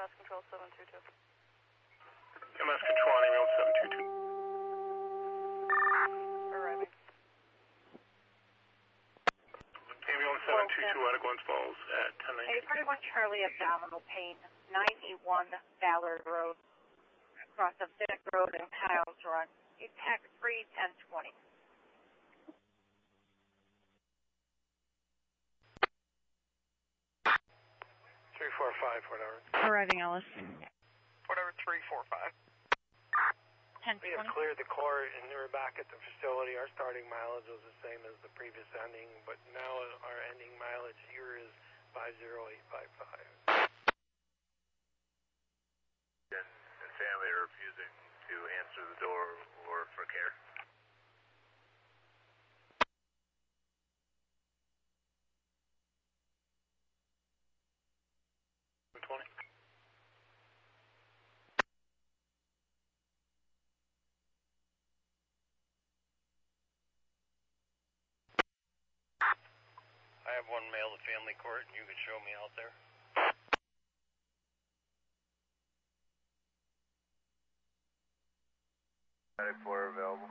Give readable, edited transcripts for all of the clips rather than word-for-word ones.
MS Control 722. MS Control, ambulance 722. Arriving. Ambulance 722 out of Glens Falls at 10:19. 841 Charlie, abdominal pain, 91 Ballard Road, across of Bennett Road and Kyles Run. Attack 31020. 345, whatever. Arriving Ellis. Whatever, 345. 1020. We have cleared the court and we're back at the facility. Our starting mileage was the same as the previous ending, but now our ending mileage here is 50855. And family are refusing to answer the door or for care. I have one male to family court, and you can show me out there. Medic 4 available.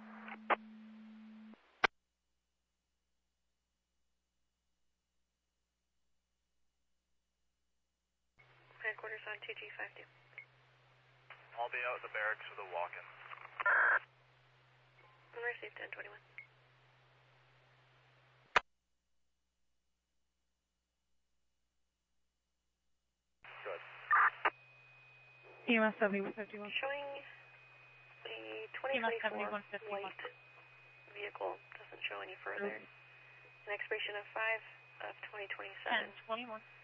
Headquarters on 2G52. I'll be out at the barracks with a walk-in. Received 1021. Good. EMS 7151. Showing a 2024 white vehicle. Doesn't show any further. An expiration of 5 of 2027. 1021.